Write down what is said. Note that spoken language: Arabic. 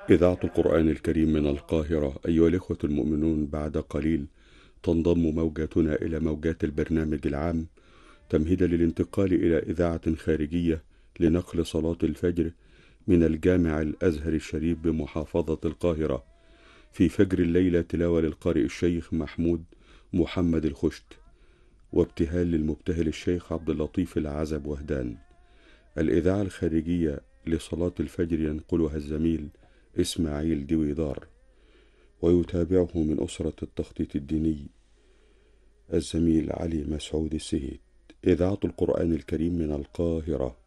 إذاعة القرآن الكريم من القاهرة. أيها الإخوة المؤمنون، بعد قليل تنضم موجاتنا إلى موجات البرنامج العام تمهيدا للانتقال إلى إذاعة خارجية لنقل صلاة الفجر من الجامع الأزهر الشريف بمحافظة القاهرة. في فجر الليلة تلاوة للقارئ الشيخ محمود محمد الخشت، وابتهال للمبتهل الشيخ عبد اللطيف العزب وهدان. الإذاعة الخارجية لصلاة الفجر ينقلها الزميل إسماعيل دويدار، ويتابعه من أسرة التخطيط الديني الزميل علي مسعود السهيد. إذاعة القرآن الكريم من القاهرة.